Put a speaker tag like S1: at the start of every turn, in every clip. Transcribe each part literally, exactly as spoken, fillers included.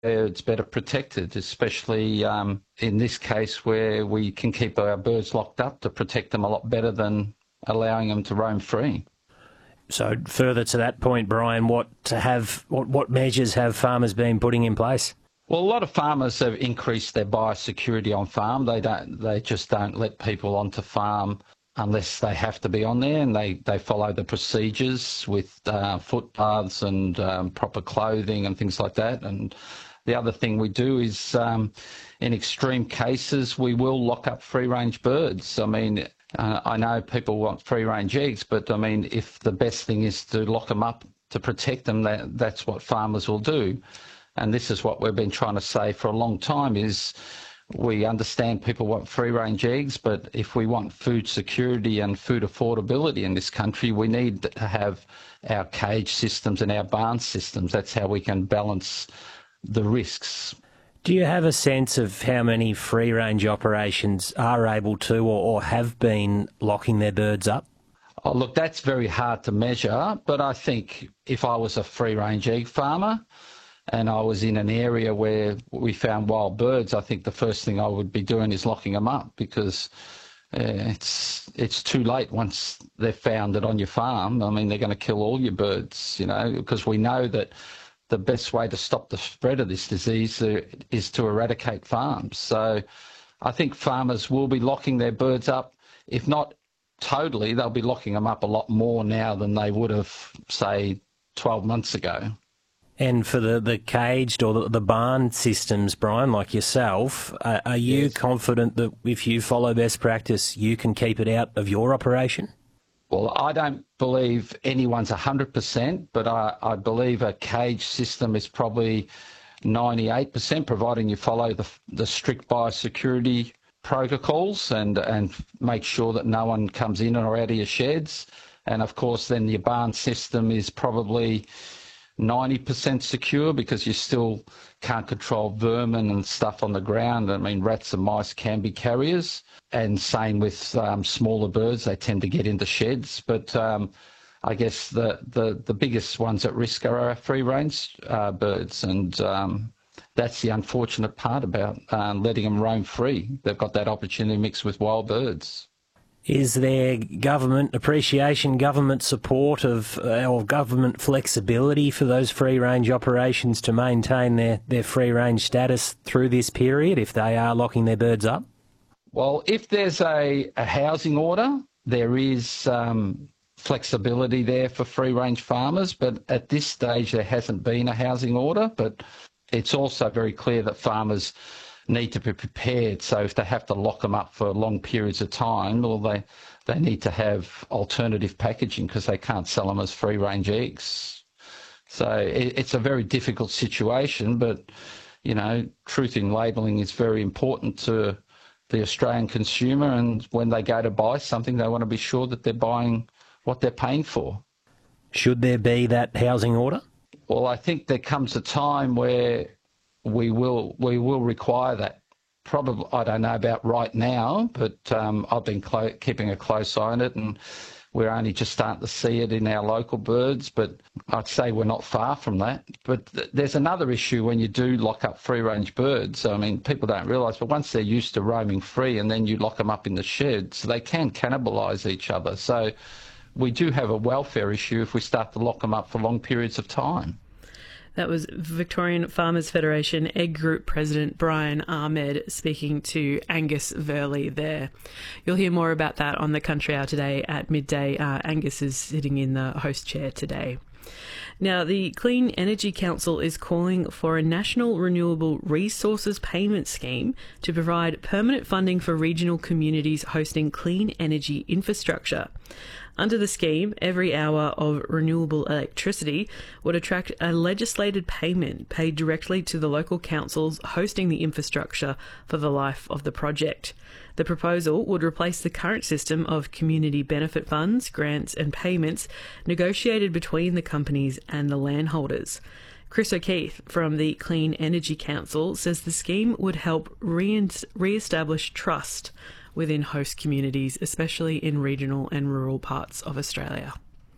S1: It's better protected, especially um, in this case where we can keep our birds locked up to protect them a lot better than allowing them to roam free.
S2: So further to that point, Brian, what have what, what measures have farmers been putting in place?
S1: Well, a lot of farmers have increased their biosecurity on farm. They don't. They just don't let people onto farm unless they have to be on there, and they, they follow the procedures with uh, footbaths and um, proper clothing and things like that. And the other thing we do is, um, in extreme cases, we will lock up free-range birds. I mean, uh, I know people want free-range eggs, but I mean, if the best thing is to lock them up to protect them, that, that's what farmers will do. And this is what we've been trying to say for a long time is we understand people want free-range eggs, but if we want food security and food affordability in this country, we need to have our cage systems and our barn systems. That's how we can balance the risks.
S2: Do you have a sense of how many free-range operations are able to or, or have been locking their birds up?
S1: Oh, look, that's very hard to measure, but I think if I was a free-range egg farmer and I was in an area where we found wild birds, I think the first thing I would be doing is locking them up because uh, it's it's too late once they're found on your farm. I mean, they're going to kill all your birds, you know, because we know that the best way to stop the spread of this disease uh, is to eradicate farms. So I think farmers will be locking their birds up. If not totally, they'll be locking them up a lot more now than they would have, say, twelve months ago.
S2: And for the, the caged or the, the barn systems, Brian, like yourself, uh, are you yes. confident that if you follow best practice, you can keep it out of your operation?
S1: Well, I don't believe anyone's one hundred percent, but I, I believe a cage system is probably ninety-eight percent, providing you follow the, the strict biosecurity protocols and, and make sure that no one comes in or out of your sheds. And, of course, then your barn system is probably ninety percent secure because you still can't control vermin and stuff on the ground. I mean, rats and mice can be carriers, and same with um, smaller birds. They tend to get into sheds. But um, I guess the, the, the biggest ones at risk are our free-range uh, birds, and um, that's the unfortunate part about uh, letting them roam free. They've got that opportunity mixed with wild birds.
S2: Is there government appreciation, government support of uh, or government flexibility for those free-range operations to maintain their, their free-range status through this period if they are locking their birds up?
S1: Well, if there's a, a housing order, there is um, flexibility there for free-range farmers, but at this stage there hasn't been a housing order. But it's also very clear that farmers need to be prepared. So if they have to lock them up for long periods of time, well, they, they need to have alternative packaging because they can't sell them as free-range eggs. So it, it's a very difficult situation, but, you know, truth in labelling is very important to the Australian consumer, and when they go to buy something, they want to be sure that they're buying what they're paying for.
S2: Should there be that housing order?
S1: Well, I think there comes a time where we will we will require that. Probably, I don't know about right now, but um, I've been clo- keeping a close eye on it, and we're only just starting to see it in our local birds, but I'd say we're not far from that. But th- there's another issue when you do lock up free-range birds. I mean, people don't realise, but once they're used to roaming free and then you lock them up in the sheds, they can cannibalise each other. So we do have a welfare issue if we start to lock them up for long periods of time.
S3: That was Victorian Farmers Federation Egg Group President Brian Ahmed speaking to Angus Verley there. You'll hear more about that on the Country Hour today at midday. Uh, Angus is sitting in the host chair today. Now, the Clean Energy Council is calling for a national renewable resources payment scheme to provide permanent funding for regional communities hosting clean energy infrastructure. Under the scheme, every hour of renewable electricity would attract a legislated payment paid directly to the local councils hosting the infrastructure for the life of the project. The proposal would replace the current system of community benefit funds, grants and payments negotiated between the companies and the landholders. Chris O'Keefe from the Clean Energy Council says the scheme would help re- re-establish trust within host communities, especially in regional and rural parts of Australia.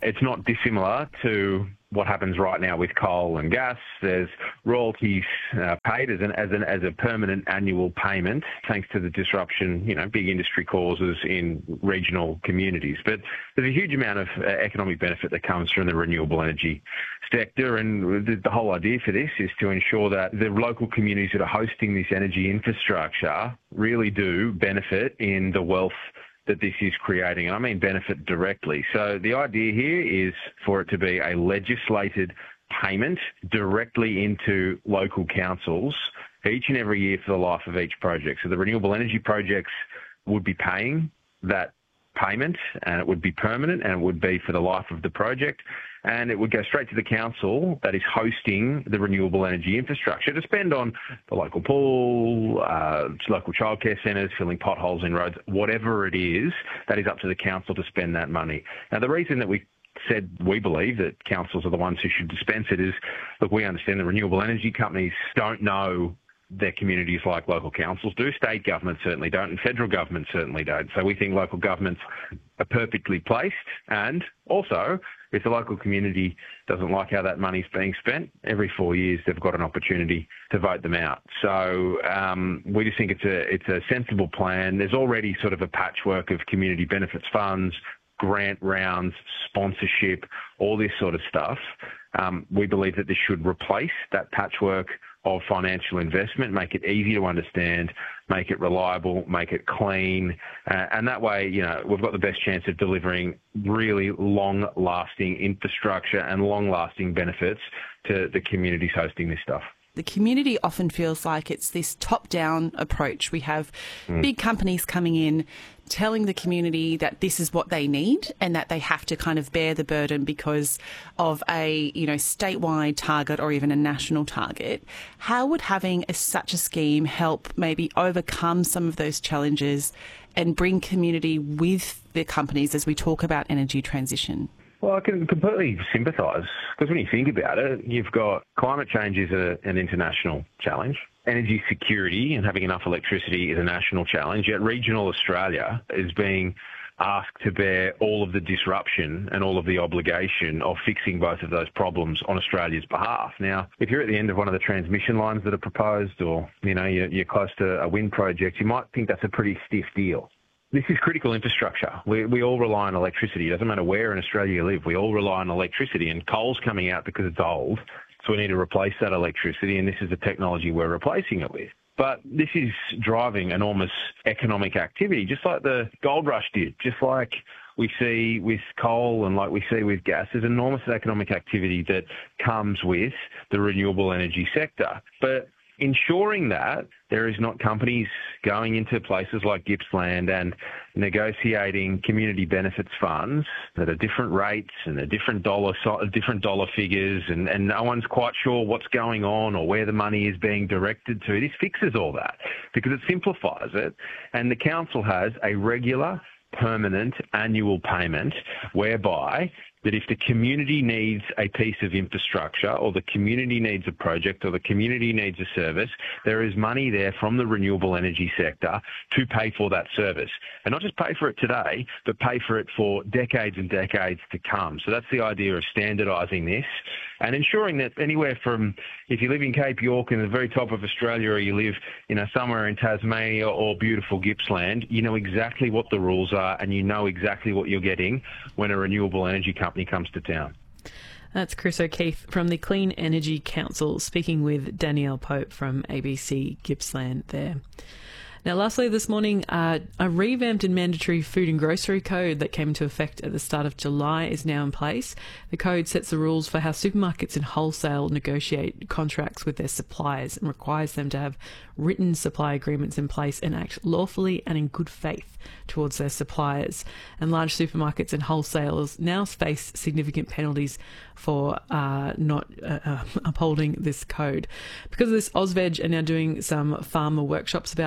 S4: it's not dissimilar to what happens right now with coal and gas. There's royalties uh, paid as an as an as a permanent annual payment, thanks to the disruption, you know, big industry causes in regional communities. But there's a huge amount of uh, economic benefit that comes from the renewable energy sector, and the, the whole idea for this is to ensure that the local communities that are hosting this energy infrastructure really do benefit in the wealth that this is creating, and I mean benefit directly. So the idea here is for it to be a legislated payment directly into local councils each and every year for the life of each project. So the renewable energy projects would be paying that payment, and it would be permanent, and it would be for the life of the project, and it would go straight to the council that is hosting the renewable energy infrastructure to spend on the local pool, uh, local childcare centres, filling potholes in roads, whatever it is, that is up to the council to spend that money. Now, the reason that we said we believe that councils are the ones who should dispense it is, look, we understand the renewable energy companies don't know their communities like local councils do. State governments certainly don't, and federal governments certainly don't. So we think local governments are perfectly placed. And also, if the local community doesn't like how that money's being spent, every four years they've got an opportunity to vote them out. So um, we just think it's a it's a sensible plan. There's already sort of a patchwork of community benefits funds, grant rounds, sponsorship, all this sort of stuff. Um, we believe that this should replace that patchwork of financial investment, make it easy to understand, make it reliable, make it clean, uh, and that way, you know, we've got the best chance of delivering really long-lasting infrastructure and long-lasting benefits to the communities hosting this stuff.
S5: The community often feels like it's this top-down approach. We have mm. big companies coming in telling the community that this is what they need and that they have to kind of bear the burden because of a, you know, statewide target or even a national target. How would having a, such a scheme help maybe overcome some of those challenges and bring community with the companies as we talk about energy transition?
S4: Well, I can completely sympathise, because when you think about it, you've got climate change is a, an international challenge. Energy security and having enough electricity is a national challenge, yet regional Australia is being asked to bear all of the disruption and all of the obligation of fixing both of those problems on Australia's behalf. Now, if you're at the end of one of the transmission lines that are proposed, or, you know, you're, you're close to a wind project, you might think that's a pretty stiff deal. This is critical infrastructure. We, we all rely on electricity. It doesn't matter where in Australia you live. We all rely on electricity, and coal's coming out because it's old. So we need to replace that electricity, and this is the technology we're replacing it with. But this is driving enormous economic activity, just like the gold rush did, just like we see with coal and like we see with gas. There's enormous economic activity that comes with the renewable energy sector. But ensuring that there is not companies going into places like Gippsland and negotiating community benefits funds that are different rates and are different dollar different dollar figures, and, and no one's quite sure what's going on or where the money is being directed to. This fixes all that because it simplifies it, and the council has a regular, permanent annual payment whereby that if the community needs a piece of infrastructure or the community needs a project or the community needs a service, there is money there from the renewable energy sector to pay for that service. And not just pay for it today, but pay for it for decades and decades to come. So that's the idea of standardising this and ensuring that anywhere from, if you live in Cape York in the very top of Australia, or you live, you know, somewhere in Tasmania or beautiful Gippsland, you know exactly what the rules are and you know exactly what you're getting when a renewable energy company comes to town.
S3: That's Chris O'Keefe from the Clean Energy Council speaking with Danielle Pope from A B C Gippsland there. Now, lastly this morning, uh, a revamped and mandatory food and grocery code that came into effect at the start of July is now in place. The code sets the rules for how supermarkets and wholesale negotiate contracts with their suppliers and requires them to have written supply agreements in place and act lawfully and in good faith towards their suppliers. And large supermarkets and wholesalers now face significant penalties for uh, not uh, uh, upholding this code. Because of this, AusVeg are now doing some farmer workshops about this.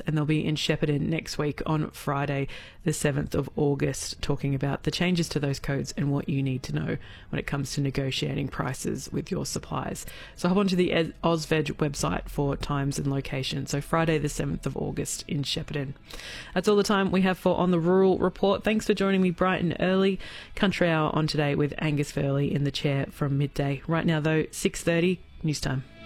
S3: and they'll be in Shepparton next week on Friday, the seventh of August, talking about the changes to those codes and what you need to know when it comes to negotiating prices with your suppliers. So hop onto the AusVeg website for times and location. So Friday, the seventh of August in Shepparton. That's all the time we have for On the Rural Report. Thanks for joining me bright and early. Country Hour on today with Angus Furley in the chair from midday. Right now, though, six thirty, news time.